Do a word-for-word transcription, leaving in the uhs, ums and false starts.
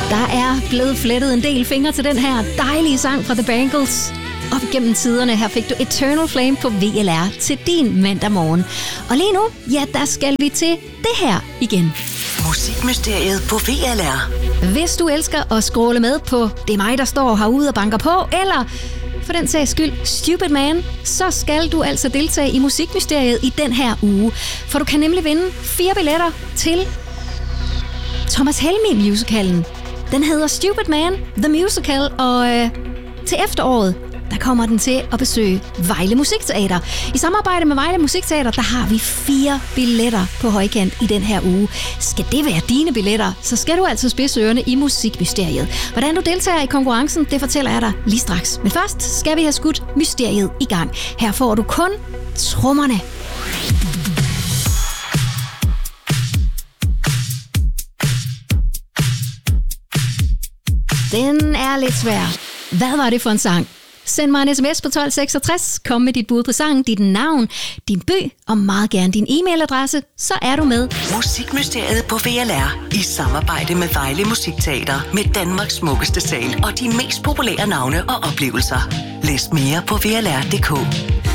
Der er blevet flettet en del fingre til den her dejlige sang fra The Bangles. Op igennem tiderne, her fik du Eternal Flame på V L R til din mandag morgen. Og lige nu, ja, der skal vi til det her igen. Musikmysteriet på V L R. Hvis du elsker at scrolle med på Det er mig, der står herude og banker på, eller for den sags skyld Stupid Man, så skal du altså deltage i Musikmysteriet i den her uge. For du kan nemlig vinde fire billetter til Thomas Helmig musicalen. Den hedder Stupid Man, The Musical, og øh, til efteråret, der kommer den til at besøge Vejle Musikteater. I samarbejde med Vejle Musikteater, der har vi fire billetter på højkant i den her uge. Skal det være dine billetter, så skal du altså spidse ørerne i Musikmysteriet. Hvordan du deltager i konkurrencen, det fortæller jeg dig lige straks. Men først skal vi have skudt mysteriet i gang. Her får du kun trommerne. Den er lidt svær. Hvad var det for en sang? Send mig en sms på tolv seksogtres. Kom med dit bud på sangen, dit navn, din by og meget gerne din e-mailadresse. Så er du med. Musikmysteriet på V L R i samarbejde med Vejle Musikteater med Danmarks smukkeste sal og de mest populære navne og oplevelser. Læs mere på V L R punktum d k.